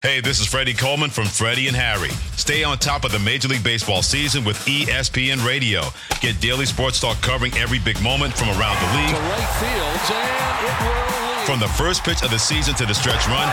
Hey, this is Freddie Coleman from Freddie and Harry. Stay on top of the Major League Baseball season with ESPN Radio. Get daily sports talk covering every big moment from around the league. To right field, and it will leave. From the first pitch of the season to the stretch run,